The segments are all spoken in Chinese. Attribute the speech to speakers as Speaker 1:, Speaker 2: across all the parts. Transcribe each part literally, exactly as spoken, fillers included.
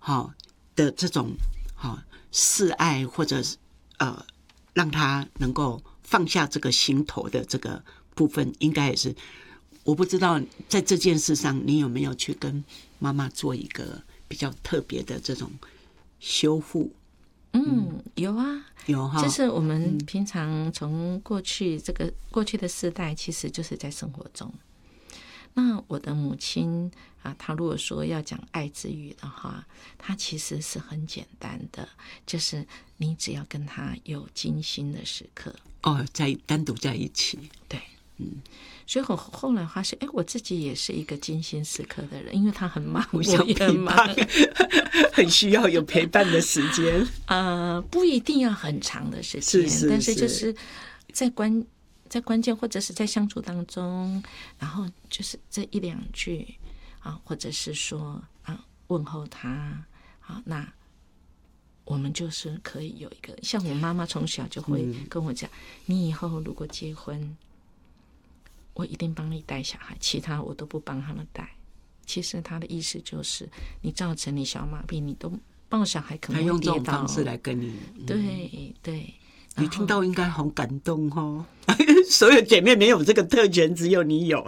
Speaker 1: 好的这种好示爱，或者呃让他能够放下这个心头的这个部分，应该也是我不知道在这件事上你有没有去跟妈妈做一个比较特别的这种修复。
Speaker 2: 嗯，有啊，
Speaker 1: 有哈，
Speaker 2: 就是我们平常从过去这个过去的世代，其实就是在生活中。那我的母亲啊，她如果说要讲爱之语的话，她其实是很简单的，就是你只要跟她有精心的时刻，
Speaker 1: 哦，在单独在一起，
Speaker 2: 对，
Speaker 1: 嗯。
Speaker 2: 所以我后来发现，哎，我自己也是一个精心时刻的人，因为他很忙，我也很忙，
Speaker 1: 很需要有陪伴的时间。
Speaker 2: 呃，不一定要很长的时间，
Speaker 1: 是是
Speaker 2: 但是就是在关在关键或者是在相处当中，然后就是这一两句啊，或者是说啊问候他啊，那我们就是可以有一个，像我妈妈从小就会跟我讲，嗯、你以后如果结婚。我一定帮你带小孩，其他我都不帮他们带。其实他的意思就是，你造成你小马病，你都抱小孩可能会跌倒。他用这种方式
Speaker 1: 来跟你，
Speaker 2: 嗯、对对。
Speaker 1: 你听到应该很感动哦。所有姐妹没有这个特权，只有你有。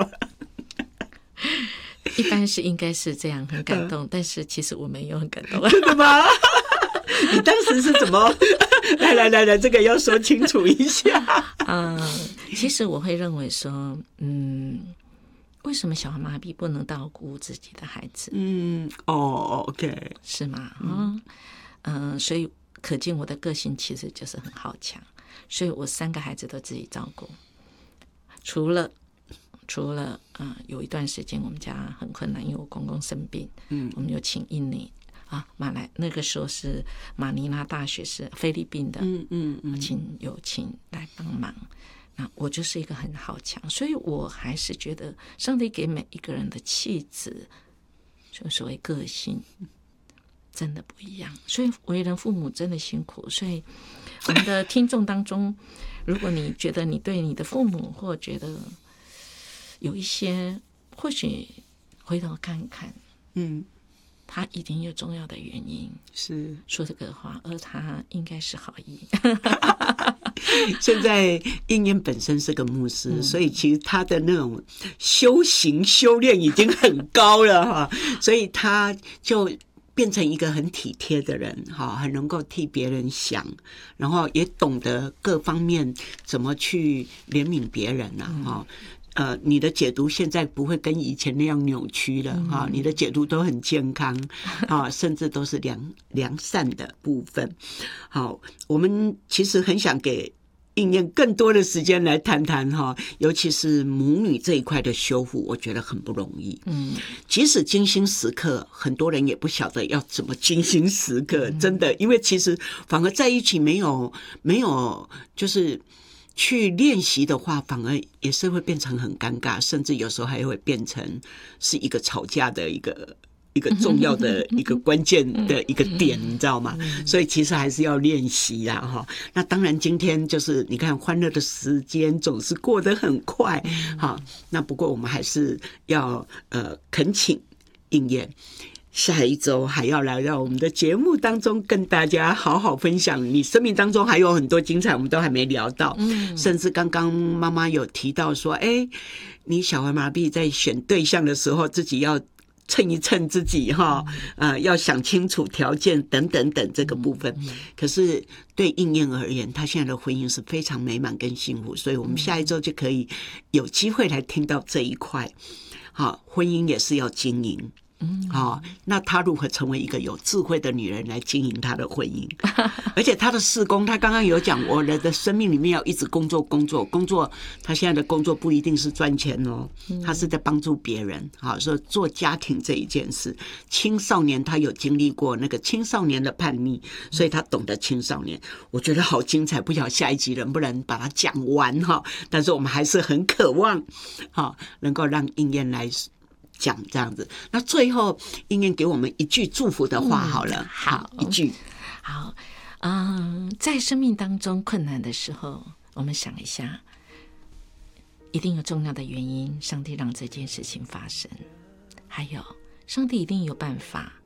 Speaker 2: 一般是应该是这样，很感动。但是其实我没有很感动。
Speaker 1: 真的吗？你当时是怎么？来来来来，这个要说清楚一下。
Speaker 2: 嗯，其实我会认为说，嗯，为什么小儿麻痹不能照顾自己的孩子？
Speaker 1: 嗯，哦 ，OK，
Speaker 2: 是吗？嗯嗯、呃，所以可见我的个性其实就是很好强，所以我三个孩子都自己照顾，除了除了嗯、呃，有一段时间我们家很困难，因为我公公生病，嗯，我们有请印尼。啊，马来那个时候是马尼拉大学是菲律宾的，
Speaker 1: 嗯嗯嗯，
Speaker 2: 请有请来帮忙。那我就是一个很好强，所以我还是觉得上帝给每一个人的气质，就所谓个性，真的不一样。所以为人父母真的辛苦。所以我们的听众当中，如果你觉得你对你的父母，或觉得有一些，或许回头看看，嗯。他一定有重要的原因
Speaker 1: 是
Speaker 2: 说这个话，而他应该是好意。
Speaker 1: 现在应验本身是个牧师、嗯、所以其实他的那种修行修炼已经很高了哈，所以他就变成一个很体贴的人哈，很能够替别人想，然后也懂得各方面怎么去怜悯别人啊哈。嗯呃，你的解读现在不会跟以前那样扭曲了哈、嗯，你的解读都很健康啊，甚至都是良良善的部分。好，我们其实很想给应验更多的时间来谈谈哈，尤其是母女这一块的修复，我觉得很不容易。嗯，即使精心时刻，很多人也不晓得要怎么精心时刻，真的，因为其实反而在一起没有没有就是。去练习的话，反而也是会变成很尴尬，甚至有时候还会变成是一个吵架的一个一个重要的一个关键的一个点，你知道吗？所以其实还是要练习啦，哈。那当然，今天就是你看，欢乐的时间总是过得很快，好。那不过我们还是要呃恳请应验。下一周还要来到我们的节目当中跟大家好好分享，你生命当中还有很多精彩我们都还没聊到、嗯、甚至刚刚妈妈有提到说哎，你小儿麻痹在选对象的时候自己要称一称自己哈、嗯呃，要想清楚条件等等等这个部分、嗯嗯、可是对应验而言他现在的婚姻是非常美满跟幸福，所以我们下一周就可以有机会来听到这一块。好，婚姻也是要经营嗯，好、哦，那她如何成为一个有智慧的女人来经营她的婚姻？而且她的事工，她刚刚有讲，我的生命里面要一直工作，工作，工作。她现在的工作不一定是赚钱哦，她是在帮助别人。好，说做家庭这一件事，青少年她有经历过那个青少年的叛逆，所以她懂得青少年。我觉得好精彩，不晓得下一集能不能把它讲完哈？但是我们还是很渴望，好，能够让应验来。讲这样子，那最后应验给我们一句祝福的话好了，嗯、好, 好一句，
Speaker 2: 好，嗯，在生命当中困难的时候，我们想一下，一定有重要的原因，上帝让这件事情发生，还有上帝一定有办法